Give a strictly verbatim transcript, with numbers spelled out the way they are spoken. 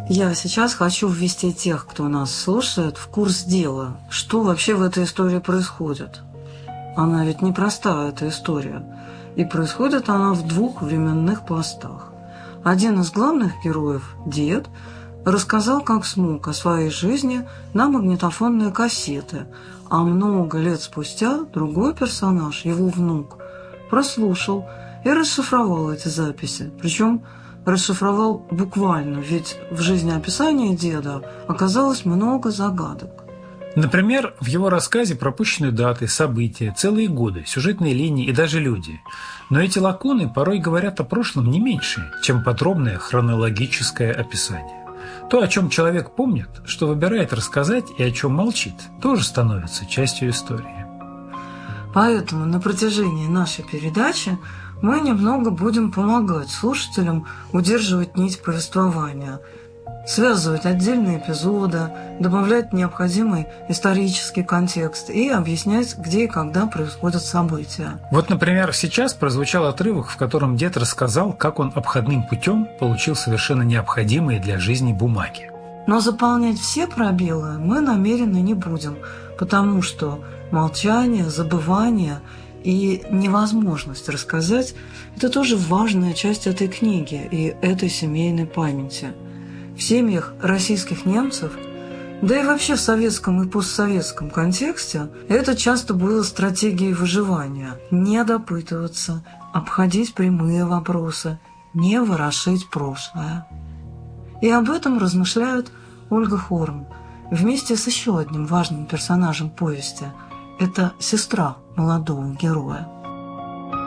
Я сейчас хочу ввести тех, кто нас слушает, в курс дела. Что вообще в этой истории происходит? Она ведь непростая, эта история. И происходит она в двух временных пластах. Один из главных героев, дед, рассказал, как смог, о своей жизни на магнитофонные кассеты, а много лет спустя другой персонаж, его внук, прослушал и расшифровал эти записи. Причем расшифровал буквально, ведь в жизнеописании деда оказалось много загадок. Например, в его рассказе пропущены даты, события, целые годы, сюжетные линии и даже люди. Но эти лакуны порой говорят о прошлом не меньше, чем подробное хронологическое описание. То, о чем человек помнит, что выбирает рассказать и о чем молчит, тоже становится частью истории. Поэтому на протяжении нашей передачи мы немного будем помогать слушателям удерживать нить повествования, связывать отдельные эпизоды, добавлять необходимый исторический контекст и объяснять, где и когда происходят события. Вот, например, сейчас прозвучал отрывок, в котором дед рассказал, как он обходным путем получил совершенно необходимые для жизни бумаги. Но заполнять все пробелы мы намеренно не будем, потому что молчание, забывание и невозможность рассказать – это тоже важная часть этой книги и этой семейной памяти. В семьях российских немцев, да и вообще в советском и постсоветском контексте, это часто было стратегией выживания – не допытываться, обходить прямые вопросы, не ворошить прошлое. И об этом размышляет Ольга Хорн вместе с еще одним важным персонажем повести – это сестра молодого героя.